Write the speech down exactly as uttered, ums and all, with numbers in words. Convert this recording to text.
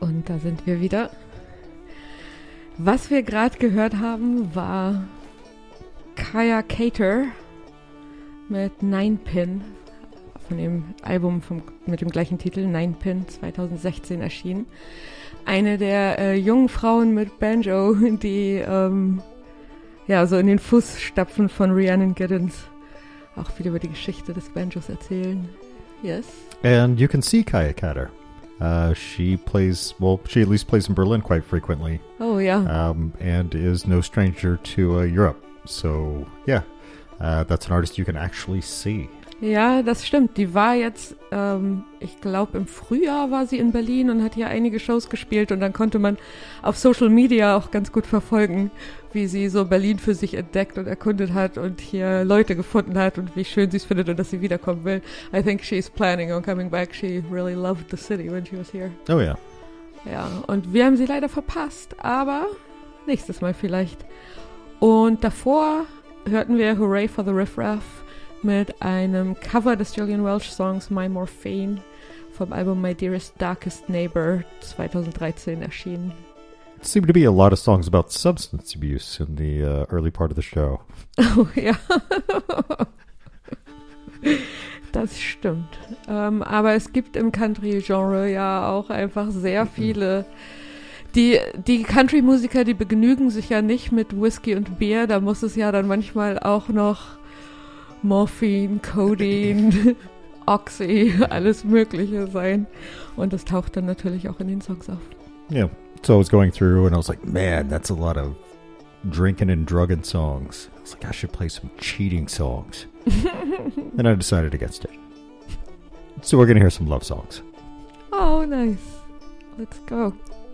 Und da sind wir wieder. Was wir gerade gehört haben, war Kaya Cater mit Ninepin von dem Album vom, mit dem gleichen Titel, Ninepin, zwanzig sechzehn erschienen. Eine der äh, jungen Frauen mit Banjo, die ähm, ja so in den Fußstapfen von Rhiannon Giddens auch viel über die Geschichte des Banjos erzählen. Yes. And you can see Kaya Cater. Uh, she plays, well, she at least plays in Berlin quite frequently. Oh, yeah. Um, and is no stranger to uh, Europe. So, yeah, uh, that's an artist you can actually see. Ja, das stimmt. Die war jetzt, ähm, ich glaube im Frühjahr war sie in Berlin und hat hier einige Shows gespielt und dann konnte man auf Social Media auch ganz gut verfolgen, wie sie so Berlin für sich entdeckt und erkundet hat und hier Leute gefunden hat und wie schön sie es findet und dass sie wiederkommen will. I think she's planning on coming back. She really loved the city when she was here. Oh yeah. Ja, und wir haben sie leider verpasst, aber nächstes Mal vielleicht. Und davor hörten wir Hooray for the Riff Raff mit einem Cover des Julian Welch Songs My Morphine vom Album My Dearest Darkest Neighbor zwanzig dreizehn erschienen. It seemed to be a lot of songs about substance abuse in the uh, early part of the show. Oh ja, das stimmt. Ähm, aber es gibt im Country-Genre ja auch einfach sehr viele. Die, die Country-Musiker, die begnügen sich ja nicht mit Whisky und Bier, da muss es ja dann manchmal auch noch Morphine, Codein, Oxy, alles Mögliche sein. Und das taucht dann natürlich auch in den Songs auf. Yeah, so I was going through and I was like, man, that's a lot of drinking and drugging songs. I was like, I should play some cheating songs. And I decided against it. So we're going to hear some love songs. Oh, nice. Let's go.